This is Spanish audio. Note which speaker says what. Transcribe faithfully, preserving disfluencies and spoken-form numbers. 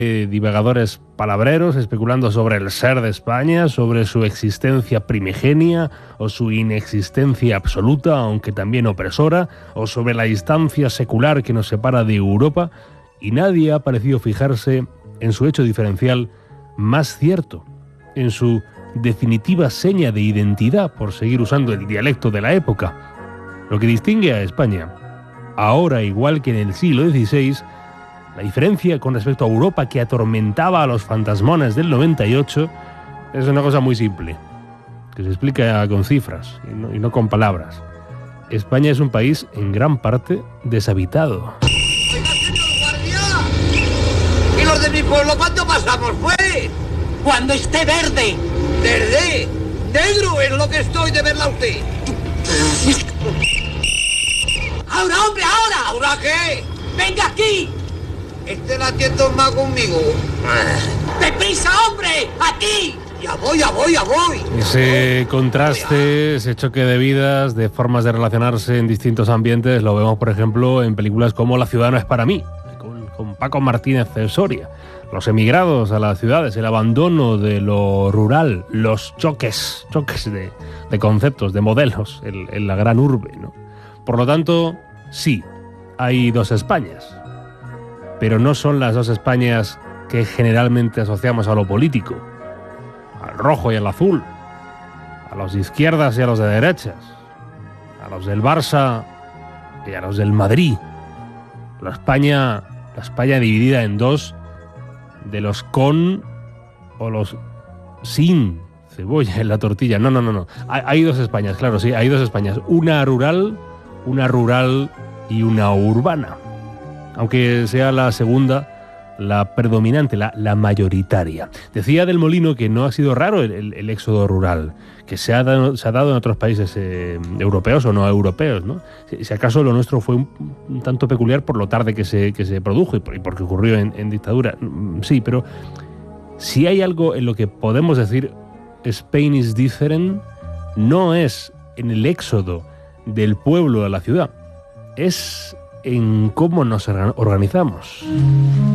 Speaker 1: Eh, divagadores palabreros especulando sobre el ser de España, sobre su existencia primigenia o su inexistencia absoluta, aunque también opresora, o sobre la distancia secular que nos separa de Europa, y nadie ha parecido fijarse en su hecho diferencial más cierto, en su definitiva seña de identidad, por seguir usando el dialecto de la época. Lo que distingue a España, ahora igual que en el siglo dieciséis, la diferencia con respecto a Europa que atormentaba a los fantasmones del noventa y ocho es una cosa muy simple, que se explica con cifras y no, y no con palabras. España es un país en gran parte deshabitado.
Speaker 2: Oiga, señor guardia. ¿Y los de mi pueblo cuándo pasamos, pues?
Speaker 3: Cuando esté verde.
Speaker 2: ¿Verde? Negro es lo que estoy de verla a usted.
Speaker 3: ¡Ahora, hombre, ahora!
Speaker 2: ¿Ahora qué?
Speaker 3: ¡Venga aquí!
Speaker 2: Este la atiendo más conmigo.
Speaker 3: ¡Deprisa, hombre! ¡Aquí!
Speaker 2: Ya voy, ya voy, ya voy.
Speaker 1: Ese contraste, ese choque de vidas, de formas de relacionarse en distintos ambientes, lo vemos, por ejemplo, en películas como La ciudad no es para mí, con, con Paco Martínez de Soria. Los emigrados a las ciudades, el abandono de lo rural, los choques, choques de, de conceptos, de modelos en, en la gran urbe, ¿no? Por lo tanto, sí, hay dos Españas, pero no son las dos Españas que generalmente asociamos a lo político, al rojo y al azul, a los de izquierdas y a los de derechas, a los del Barça y a los del Madrid. La España, la España dividida en dos, de los con o los sin cebolla en la tortilla. No, no, no, no. Hay, hay dos Españas, claro, sí, hay dos Españas. Una rural, una rural y una urbana. Aunque sea la segunda la predominante, la, la mayoritaria. Decía Del Molino que no ha sido raro el, el, el éxodo rural, que se ha dado, se ha dado en otros países eh, europeos o no europeos, ¿no? Si, si acaso lo nuestro fue un, un tanto peculiar por lo tarde que se, que se produjo y, por, y porque ocurrió en, en dictadura. Sí, pero si hay algo en lo que podemos decir Spain is different, no es en el éxodo del pueblo a la ciudad, es en cómo nos organizamos.